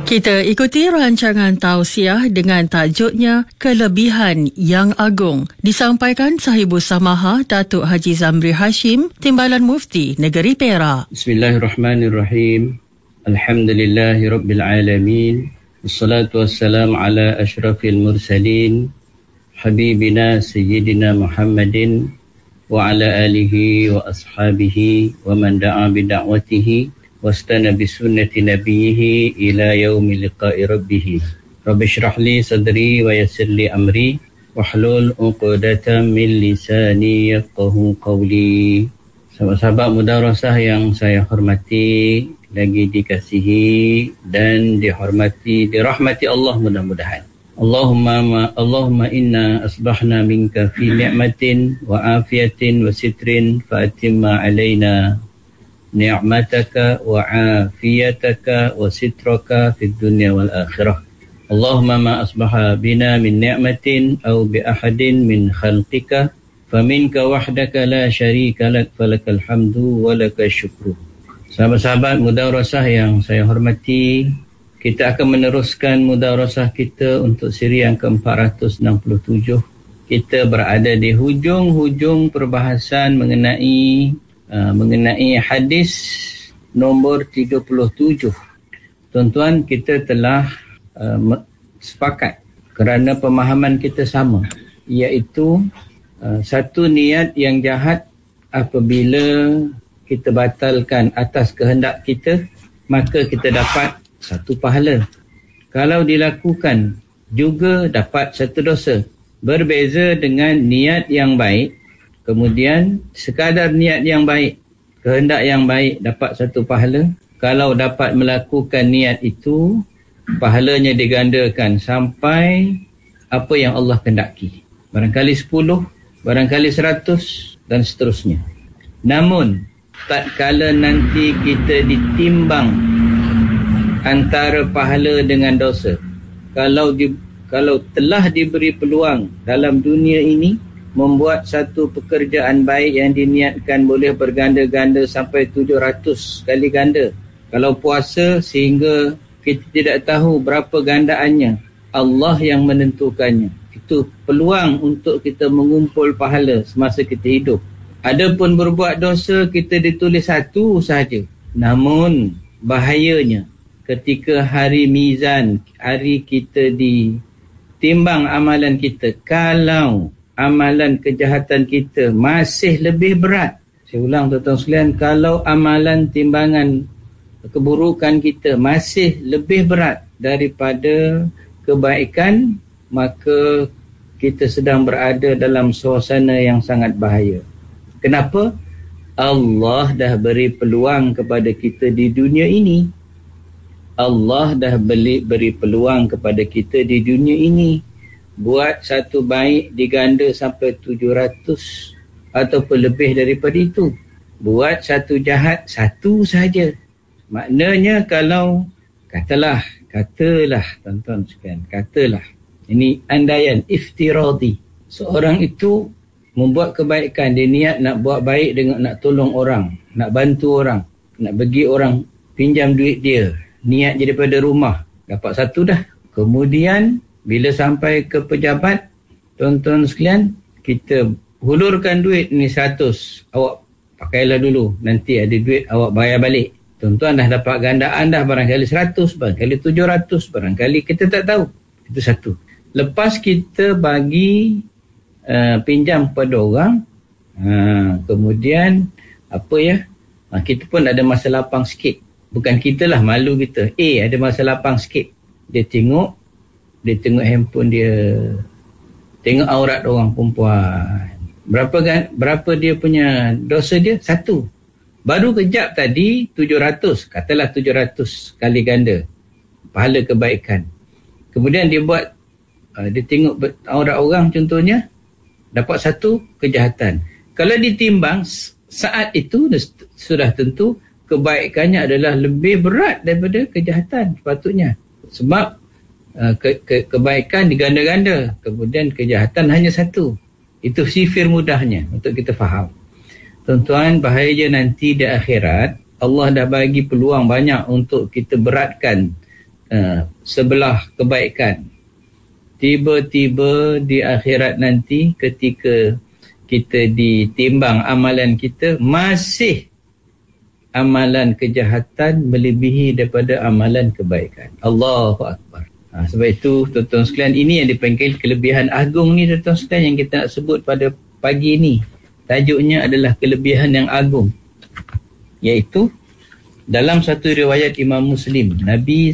Kita ikuti rancangan tausiah dengan tajuknya Kelebihan yang Agung, disampaikan Sahibus Samaha Datuk Haji Zamri Hashim, Timbalan Mufti Negeri Perak. Bismillahirrahmanirrahim. Alhamdulillahirabbil alamin. Wassalatu wassalamu ala asyrafil mursalin habibina sayyidina Muhammadin wa ala alihi wa ashabihi wa man da'a bi da'watihi wastana bi sunnati nabiyhi ila yaumi liqa'i rabbih. Rabbi shrah li sadri wa yassir li amri wahlul 'uqdatam min lisani yafqahu qawli. Sahabat-sahabat mudarasah yang saya hormati, lagi dikasihi dan dihormati, dirahmati Allah mudah-mudahan. Allahumma inna asbahna minka fi ni'matin wa afiyatin wa sitrin fa atimma alaina ni'mataka wa afiyataka wa sitraka fid dunya wal akhirah. Allahumma ma asbaha bina min ni'matin aw bi ahadin min khalqika faminka wahdaka la syarika lak falakal hamdu wa lakasy syukru. Sahabat-sahabat mudarasah yang saya hormati, kita akan meneruskan mudarasah kita untuk siri yang ke-467. Kita berada di hujung-hujung perbahasan mengenai hadis nombor 37. Tuan-tuan, kita telah sepakat kerana pemahaman kita sama, iaitu satu niat yang jahat apabila kita batalkan atas kehendak kita, maka kita dapat satu pahala. Kalau dilakukan juga dapat satu dosa. Berbeza dengan niat yang baik, kemudian sekadar niat yang baik, kehendak yang baik dapat satu pahala. Kalau dapat melakukan niat itu, pahalanya digandakan sampai apa yang Allah kehendaki. Barangkali 10, barangkali 100 dan seterusnya. Namun tatkala nanti kita ditimbang antara pahala dengan dosa, kalau telah diberi peluang dalam dunia ini membuat satu pekerjaan baik yang diniatkan boleh berganda-ganda sampai 700 kali ganda. Kalau puasa sehingga kita tidak tahu berapa gandaannya, Allah yang menentukannya. Itu peluang untuk kita mengumpul pahala semasa kita hidup. Adapun berbuat dosa, kita ditulis satu sahaja. Namun bahayanya ketika hari mizan, hari kita ditimbang amalan kita, kalau amalan kejahatan kita masih lebih berat. Saya ulang tuan-tuan sekalian, kalau amalan timbangan keburukan kita masih lebih berat daripada kebaikan, maka kita sedang berada dalam suasana yang sangat bahaya. Kenapa? Allah dah beri peluang kepada kita di dunia ini. Allah dah beri peluang kepada kita di dunia ini. Buat satu baik diganda sampai 700 ataupun lebih daripada itu. Buat satu jahat, satu saja. Maknanya kalau katalah tuan-tuan sekalian, katalah ini andaian iftiradi, seorang itu membuat kebaikan, dia niat nak buat baik dengan nak tolong orang, nak bantu orang, nak bagi orang pinjam duit dia, niat je daripada rumah, dapat satu dah. Kemudian bila sampai ke pejabat, tuan-tuan sekalian, kita hulurkan duit ni 100, awak pakailah dulu, nanti ada duit awak bayar balik. Tuan-tuan dah dapat gandaan dah, barangkali 100, barangkali 700, barangkali kita tak tahu. Itu satu. Lepas kita bagi pinjam pada orang, kemudian kita pun ada masa lapang sikit. Bukan kita lah, malu kita. Ada masa lapang sikit. Dia tengok handphone dia, tengok aurat orang perempuan. Berapa dia punya dosa dia? 1. Baru kejap tadi 700, katalah 700 kali ganda pahala kebaikan. Kemudian dia buat, dia tengok aurat orang contohnya, dapat 1 kejahatan. Kalau ditimbang saat itu sudah tentu kebaikannya adalah lebih berat daripada kejahatan sepatutnya. Sebab kebaikan diganda-ganda, kemudian kejahatan hanya 1. Itu sifir mudahnya untuk kita faham. Tuan-tuan, bahaya nanti di akhirat, Allah dah bagi peluang banyak untuk kita beratkan sebelah kebaikan. Tiba-tiba di akhirat nanti ketika kita ditimbang amalan kita, masih amalan kejahatan melebihi daripada amalan kebaikan. Allahu Akbar. Sebab itu tuan-tuan sekalian, ini yang dipanggil kelebihan agung ni tuan-tuan sekalian, yang kita nak sebut pada pagi ni. Tajuknya adalah kelebihan yang agung, iaitu dalam satu riwayat Imam Muslim, Nabi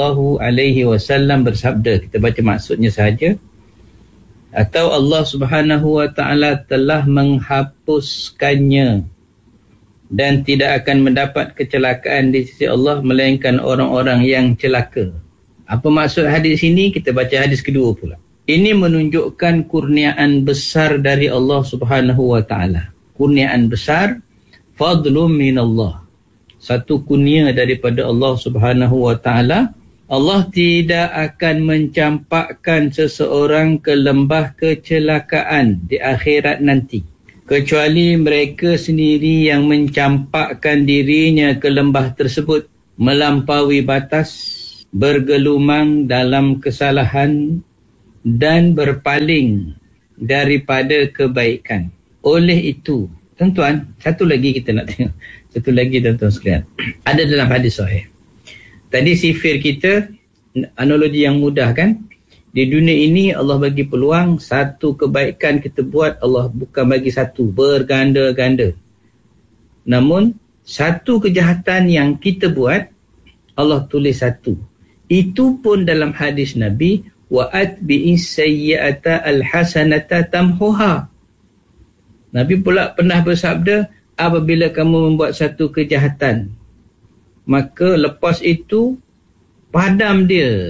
SAW bersabda, kita baca maksudnya sahaja, atau Allah Subhanahu Wa Taala telah menghapuskannya dan tidak akan mendapat kecelakaan di sisi Allah melainkan orang-orang yang celaka. Apa maksud hadis ini? Kita baca hadis kedua pula. Ini menunjukkan kurniaan besar dari Allah Subhanahu Wa Taala. Kurniaan besar, fadlun minallah. Satu kurnia daripada Allah Subhanahu Wa Taala. Allah tidak akan mencampakkan seseorang ke lembah kecelakaan di akhirat nanti, kecuali mereka sendiri yang mencampakkan dirinya ke lembah tersebut melampaui batas, bergelumang dalam kesalahan dan berpaling daripada kebaikan. Oleh itu, tuan-tuan, satu lagi kita nak tengok. Satu lagi tuan-tuan sekalian. Ada dalam hadis sahih. Tadi sifir kita, analogi yang mudah kan? Di dunia ini Allah bagi peluang, satu kebaikan kita buat, Allah bukan bagi satu, berganda-ganda. Namun, satu kejahatan yang kita buat, Allah tulis satu. Itu pun dalam hadis Nabi, وَأَتْبِئِ السَّيِّئَةَ الْحَسَنَةَ تَمْحُهَا. Nabi pula pernah bersabda, apabila kamu membuat satu kejahatan, maka lepas itu padam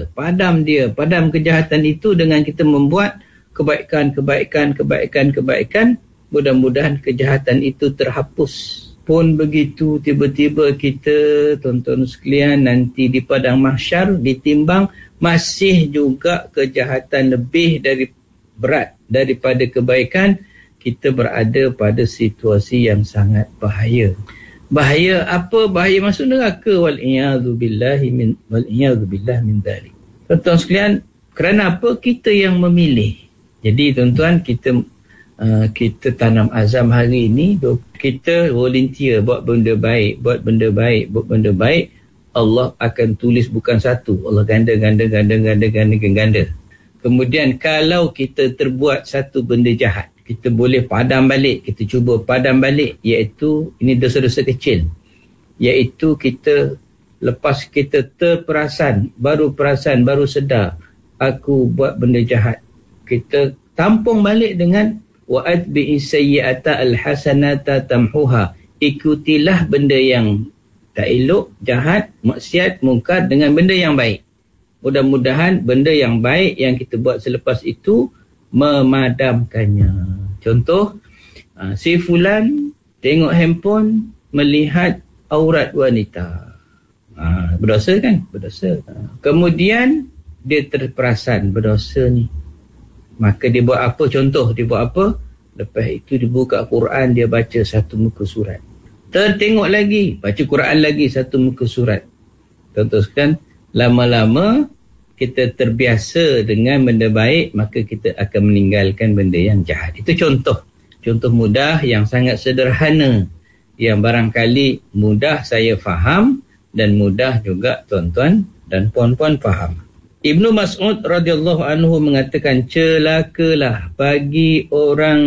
kejahatan itu dengan kita membuat kebaikan. Mudah-mudahan kejahatan itu terhapus. Pun begitu, tiba-tiba kita, tuan-tuan sekalian, nanti di padang mahsyar ditimbang, masih juga kejahatan lebih berat daripada kebaikan. Kita berada pada situasi yang sangat bahaya. Bahaya apa? Bahaya masuk neraka. Wal'iyadzubillah min dhalik. Tuan-tuan sekalian, kerana apa? Kita yang memilih. Jadi tuan-tuan, kita tanam azam hari ini, kita volunteer buat benda baik. Allah akan tulis bukan satu. Allah ganda. Kemudian kalau kita terbuat satu benda jahat, kita boleh padam balik, kita cuba padam balik, iaitu ini dosa-dosa kecil, iaitu kita lepas kita baru sedar aku buat benda jahat, kita tampung balik dengan wa'atbi'i sayyi'ata alhasanata tamhuha. Ikutilah benda yang tak elok, jahat, maksiat, mungkar dengan benda yang baik. Mudah-mudahan benda yang baik yang kita buat selepas itu memadamkannya. Contoh, si fulan tengok handphone, melihat aurat wanita. Berdosa kan? Berdosa. Kemudian dia terperasan berdosa ni. Maka dia buat apa? Contoh, dia buat apa? Lepas itu dia buka Quran, dia baca satu muka surat. Tertengok lagi, baca Quran lagi satu muka surat. Contohkan, lama-lama kita terbiasa dengan benda baik, maka kita akan meninggalkan benda yang jahat. Itu contoh mudah yang sangat sederhana, yang barangkali mudah saya faham dan mudah juga tuan-tuan dan puan-puan faham. Ibnu Mas'ud radhiyallahu anhu mengatakan, celakalah bagi orang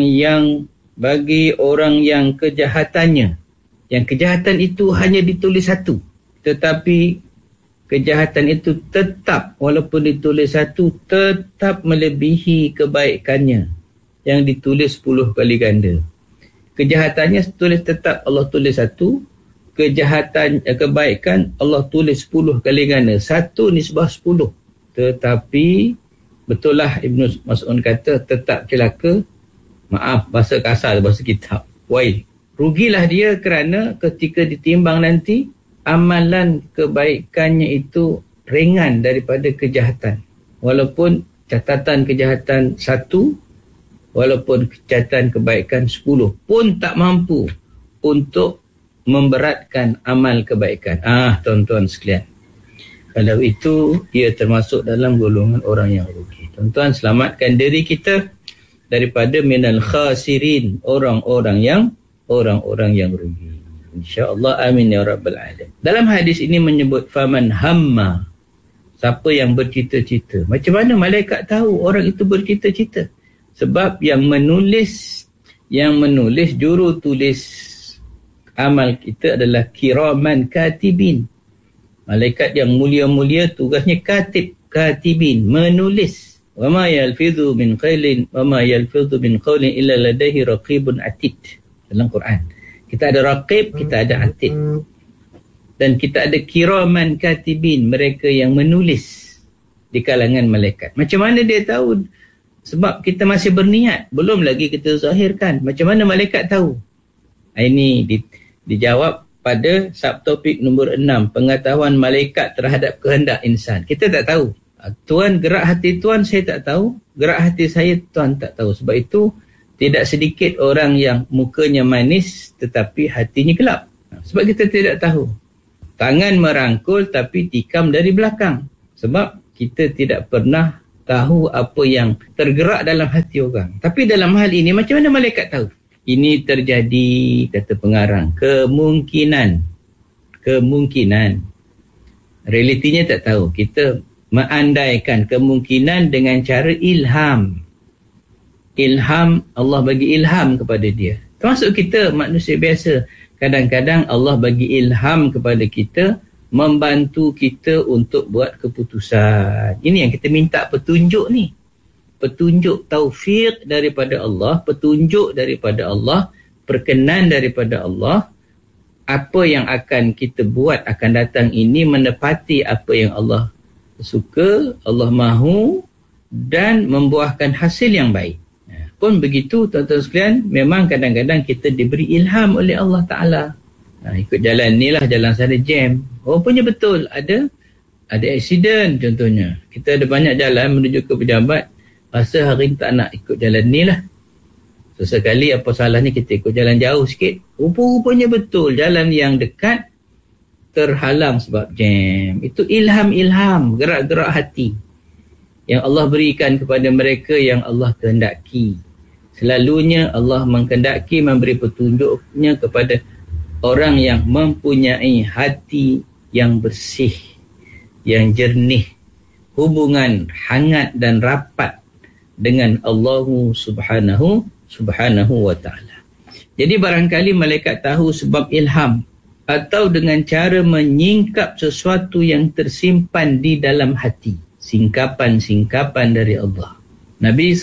yang kejahatannya, yang kejahatan itu hanya ditulis satu, tetapi kejahatan itu tetap, walaupun ditulis satu, tetap melebihi kebaikannya yang ditulis 10 kali ganda. Kejahatannya tulis tetap, Allah tulis satu. Kebaikan Allah tulis 10 kali ganda. 1 nisbah 10. Tetapi betul lah Ibnu Mas'ud kata, tetap celaka. Maaf, bahasa kasar, bahasa kitab. Wail. Rugilah dia kerana ketika ditimbang nanti, amalan kebaikannya itu ringan daripada kejahatan. Walaupun catatan kejahatan 1, walaupun catatan kebaikan 10, pun tak mampu untuk memberatkan amal kebaikan. Tuan-tuan sekalian. Kalau itu, ia termasuk dalam golongan orang yang rugi. Tuan-tuan, selamatkan diri kita daripada minal khasirin, orang-orang yang rugi. InsyaAllah, amin ya rabbal alamin. Dalam hadis ini menyebut faman hamma, siapa yang bercita-cita. Macam mana malaikat tahu orang itu bercita-cita? Sebab yang menulis juru tulis amal kita adalah kiraman katibin. Malaikat yang mulia-mulia tugasnya katibin, menulis. Wa ma yalfidhu min qawlin illa ladaihi raqibun atid. Dalam Quran. Kita ada raqib, kita ada atid. Dan kita ada kiraman katibin, mereka yang menulis di kalangan malaikat. Macam mana dia tahu? Sebab kita masih berniat, belum lagi kita zahirkan. Macam mana malaikat tahu? Ini dijawab pada subtopik nombor 6, pengetahuan malaikat terhadap kehendak insan. Kita tak tahu. Tuan, gerak hati Tuan saya tak tahu, gerak hati saya Tuan tak tahu. Sebab itu tidak sedikit orang yang mukanya manis tetapi hatinya gelap. Sebab kita tidak tahu. Tangan merangkul tapi tikam dari belakang. Sebab kita tidak pernah tahu apa yang tergerak dalam hati orang. Tapi dalam hal ini macam mana malaikat tahu? Ini terjadi, kata pengarang, kemungkinan. Realitinya tak tahu. Kita mengandaikan kemungkinan dengan cara ilham. Ilham, Allah bagi ilham kepada dia. Termasuk kita manusia biasa. Kadang-kadang Allah bagi ilham kepada kita, membantu kita untuk buat keputusan. Ini yang kita minta petunjuk ni. Petunjuk taufiq daripada Allah, petunjuk daripada Allah, perkenan daripada Allah. Apa yang akan kita buat akan datang ini menepati apa yang Allah suka, Allah mahu dan membuahkan hasil yang baik. Pun begitu tuan-tuan sekalian, memang kadang-kadang kita diberi ilham oleh Allah Ta'ala. Ikut jalan ni lah, jalan sana jam. Rupanya betul, ada accident contohnya. Kita ada banyak jalan menuju ke pejabat, rasa hari ni tak nak ikut jalan ni lah. Sesekali apa salahnya kita ikut jalan jauh sikit. Rupanya betul, jalan yang dekat terhalang sebab jam. Itu ilham, gerak-gerak hati yang Allah berikan kepada mereka yang Allah kehendaki. Selalunya Allah menghendaki memberi petunjuknya kepada orang yang mempunyai hati yang bersih, yang jernih, hubungan hangat dan rapat dengan Allah subhanahu wa ta'ala. Jadi barangkali malaikat tahu sebab ilham atau dengan cara menyingkap sesuatu yang tersimpan di dalam hati. Singkapan-singkapan dari Allah. Nabi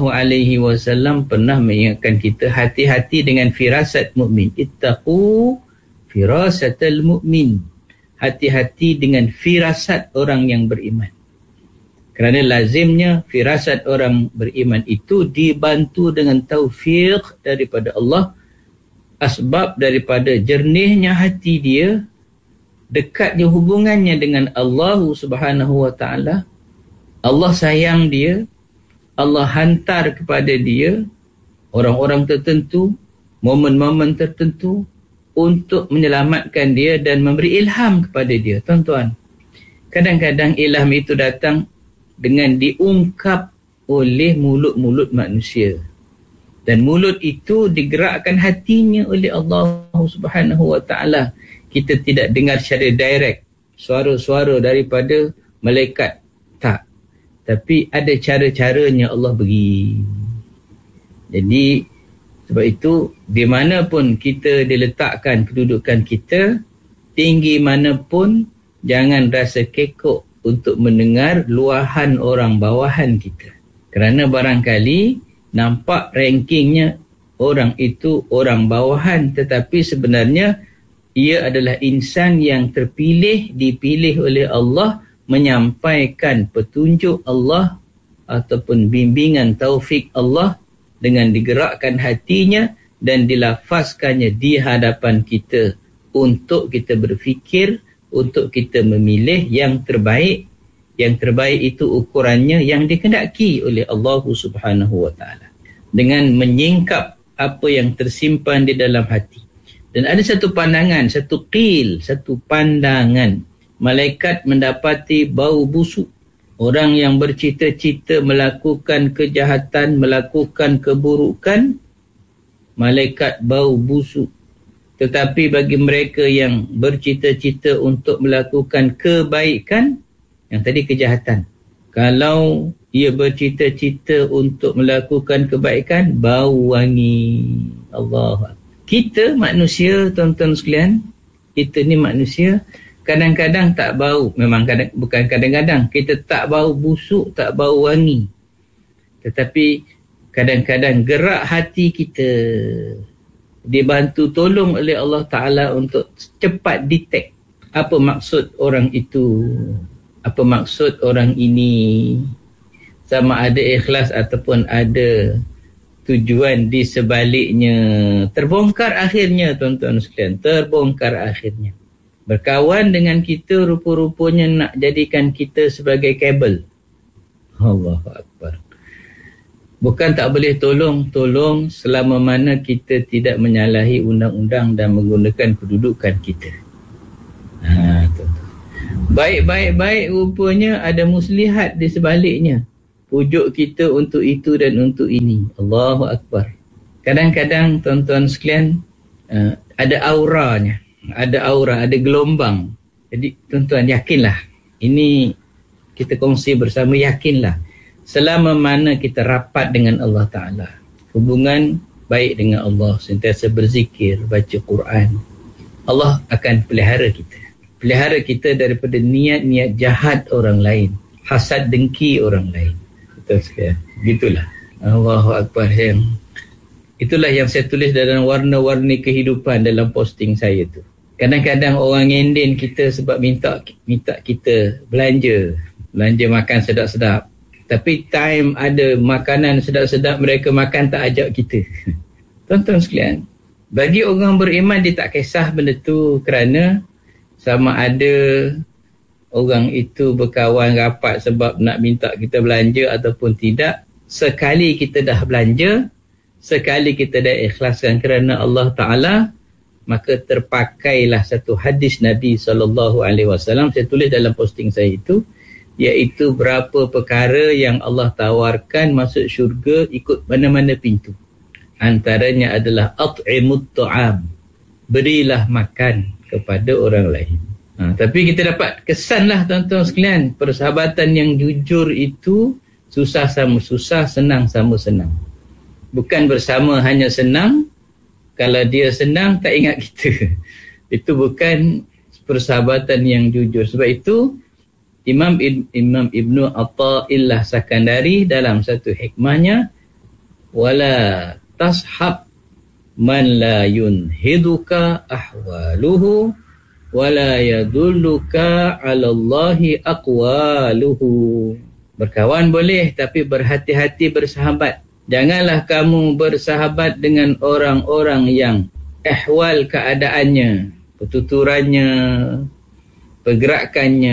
SAW pernah mengingatkan kita, hati-hati dengan firasat mukmin. Ittaqu firasatal mu'min. Hati-hati dengan firasat orang yang beriman. Kerana lazimnya firasat orang beriman itu dibantu dengan taufiq daripada Allah. Asbab daripada jernihnya hati dia, dekatnya hubungannya dengan Allah subhanahu wa ta'ala. Allah sayang dia. Allah hantar kepada dia orang-orang tertentu, momen-momen tertentu untuk menyelamatkan dia dan memberi ilham kepada dia. Tuan-tuan, kadang-kadang ilham itu datang dengan diungkap oleh mulut-mulut manusia. Dan mulut itu digerakkan hatinya oleh Allah subhanahu wa ta'ala. Kita tidak dengar secara direct suara-suara daripada malaikat. Tak. Tapi ada cara-caranya Allah beri. Jadi, sebab itu, di mana pun kita diletakkan kedudukan kita, tinggi mana pun, jangan rasa kekok untuk mendengar luahan orang bawahan kita. Kerana barangkali, nampak rankingnya orang itu orang bawahan, tetapi sebenarnya, ia adalah insan yang terpilih, dipilih oleh Allah, menyampaikan petunjuk Allah ataupun bimbingan taufik Allah dengan digerakkan hatinya dan dilafazkannya di hadapan kita untuk kita berfikir, untuk kita memilih yang terbaik. Yang terbaik itu ukurannya yang dikehendaki oleh Allah subhanahu wa ta'ala. Dengan menyingkap apa yang tersimpan di dalam hati. Dan ada satu pandangan, satu qil, satu pandangan malaikat mendapati bau busuk. Orang yang bercita-cita melakukan kejahatan, melakukan keburukan, malaikat bau busuk. Tetapi bagi mereka yang bercita-cita untuk melakukan kebaikan, yang tadi kejahatan, kalau ia bercita-cita untuk melakukan kebaikan, bau wangi. Allah. Kita manusia, tuan-tuan sekalian, kita ni manusia, kadang-kadang tak bau. Memang bukan kadang-kadang, kita tak bau busuk, tak bau wangi. Tetapi kadang-kadang gerak hati kita dibantu tolong oleh Allah Ta'ala untuk cepat detect apa maksud orang itu, apa maksud orang ini, sama ada ikhlas ataupun ada tujuan di sebaliknya. Terbongkar akhirnya, tuan-tuan sekalian, terbongkar akhirnya. Berkawan dengan kita rupa-rupanya nak jadikan kita sebagai kabel. Allahu Akbar. Bukan tak boleh tolong selama mana kita tidak menyalahi undang-undang dan menggunakan kedudukan kita. Baik-baik rupanya ada muslihat di sebaliknya. Pujuk kita untuk itu dan untuk ini. Allahu Akbar. Kadang-kadang, tuan-tuan sekalian, ada auranya. Ada aura, ada gelombang. Jadi, tuan-tuan, yakinlah. Ini kita kongsi bersama, yakinlah. Selama mana kita rapat dengan Allah Ta'ala, hubungan baik dengan Allah, sentiasa berzikir, baca Quran, Allah akan pelihara kita. Pelihara kita daripada niat-niat jahat orang lain, hasad dengki orang lain. Betul sekali. Gitulah. Allahu Akbar. Itulah yang saya tulis dalam warna-warni kehidupan dalam posting saya tu. Kadang-kadang orang ngenden kita sebab minta kita belanja makan sedap-sedap. Tapi time ada makanan sedap-sedap, mereka makan tak ajak kita. Tuan-tuan sekalian, bagi orang beriman dia tak kisah benda tu, kerana sama ada orang itu berkawan rapat sebab nak minta kita belanja ataupun tidak. Sekali kita dah belanja, sekali kita dah ikhlaskan kerana Allah Ta'ala, maka terpakailah satu hadis Nabi SAW. Saya tulis dalam posting saya itu, iaitu berapa perkara yang Allah tawarkan masuk syurga ikut mana-mana pintu. Antaranya adalah at'imut ta'am, berilah makan kepada orang lain. Tapi kita dapat kesanlah, tuan-tuan sekalian, persahabatan yang jujur itu susah sama susah, senang sama senang. Bukan bersama hanya senang, kalau dia senang tak ingat kita. Itu bukan persahabatan yang jujur. Sebab itu Imam Ibnu Atha'illah Sakandari dalam satu hikmahnya, wala tashab man la yunhiduka ahwaluhu wala yadulluka 'ala Allahi aqwaluhu. Berkawan boleh, tapi berhati-hati bersahabat. Janganlah kamu bersahabat dengan orang-orang yang ahwal keadaannya, pertuturannya, pergerakannya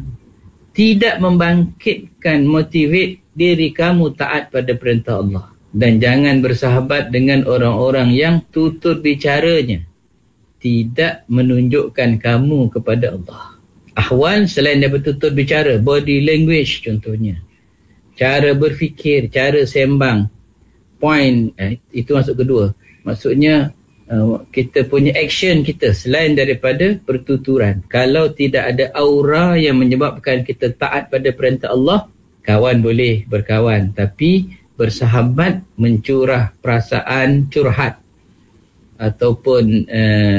tidak membangkitkan, motivate diri kamu taat pada perintah Allah. Dan jangan bersahabat dengan orang-orang yang tutur bicaranya tidak menunjukkan kamu kepada Allah. Ahwal selain daripada tutur bicara, body language contohnya, cara berfikir, cara sembang, point, itu masuk kedua. Maksudnya kita punya action kita selain daripada pertuturan. Kalau tidak ada aura yang menyebabkan kita taat pada perintah Allah, kawan boleh berkawan, tapi bersahabat mencurah perasaan curhat ataupun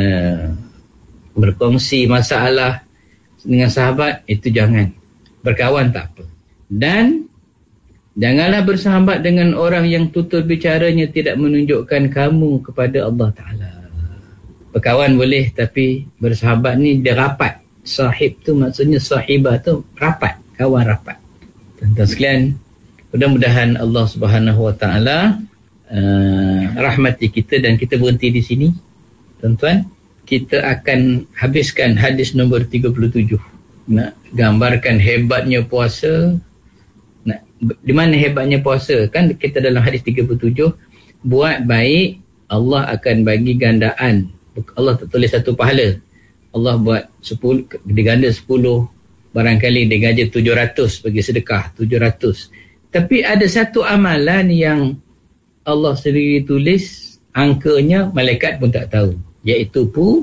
berkongsi masalah dengan sahabat, itu jangan. Berkawan tak apa. Dan janganlah bersahabat dengan orang yang tutur bicaranya tidak menunjukkan kamu kepada Allah Ta'ala. Berkawan boleh, tapi bersahabat ni dia rapat. Sahib tu maksudnya sahibah tu rapat, kawan rapat. Tuan-tuan sekalian, mudah-mudahan Allah Subhanahu Wa Ta'ala rahmati kita dan kita berhenti di sini. Tuan-tuan, kita akan habiskan hadis nombor 37. Nak gambarkan hebatnya puasa. Di mana hebatnya puasa? Kan kita dalam hadis 37, buat baik Allah akan bagi gandaan. Allah tak tulis satu pahala. Allah buat 10, diganda 10, barangkali dia gaji 700 bagi sedekah 700. Tapi ada satu amalan yang Allah sendiri tulis angkanya, malaikat pun tak tahu, iaitu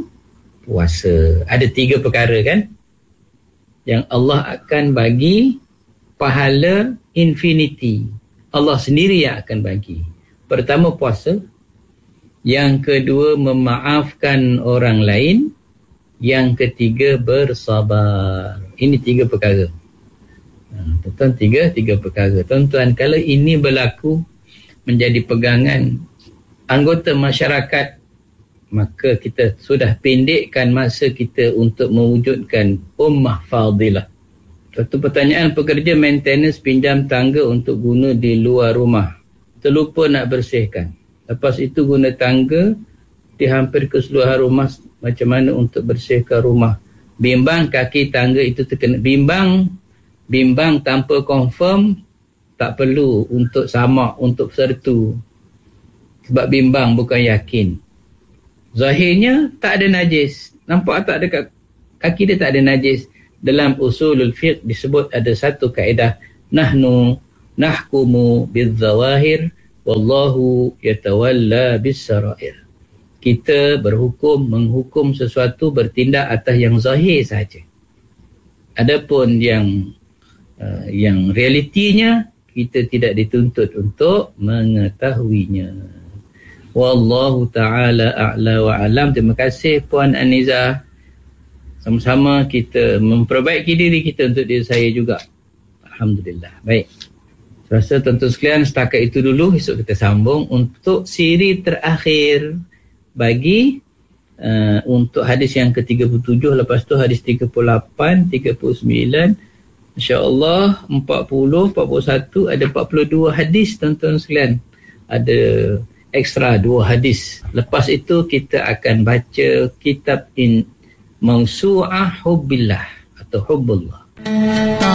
puasa. Ada 3 perkara kan yang Allah akan bagi pahala infinity. Allah sendiri yang akan bagi. Pertama puasa, yang kedua memaafkan orang lain, yang ketiga bersabar. Ini 3 perkara. Tuan-tuan, 3 perkara. Tuan-tuan, kalau ini berlaku menjadi pegangan anggota masyarakat, maka kita sudah pendekkan masa kita untuk mewujudkan ummah fadilah. Satu pertanyaan, pekerja maintenance pinjam tangga untuk guna di luar rumah, terlupa nak bersihkan. Lepas itu guna tangga di hampir keseluruhan rumah. Macam mana untuk bersihkan rumah? Bimbang kaki tangga itu terkena. Bimbang tanpa confirm, tak perlu untuk samak, untuk sertu. Sebab bimbang bukan yakin. Zahirnya tak ada najis. Nampak tak dekat kaki dia tak ada najis. Dalam usulul fiqh disebut ada satu kaedah, nahnu nahkumu bizzawahir wallahu yatawalla bis-sarair. Kita menghukum sesuatu, bertindak atas yang zahir saja. Adapun yang realitinya, kita tidak dituntut untuk mengetahuinya. Wallahu ta'ala a'la wa alam. Terima kasih Puan Aniza. Sama-sama kita memperbaiki diri kita untuk diri saya juga. Alhamdulillah. Baik. Rasa tuan-tuan sekalian, setakat itu dulu. Esok kita sambung untuk siri terakhir bagi untuk hadis yang ke-37, lepas tu hadis 38, 39, insya-Allah 40, 41, ada 42 hadis tuan-tuan sekalian. Ada ekstra 2 hadis. Lepas itu kita akan baca kitab Mawsu'ah Hubbillah atau Hubbullah.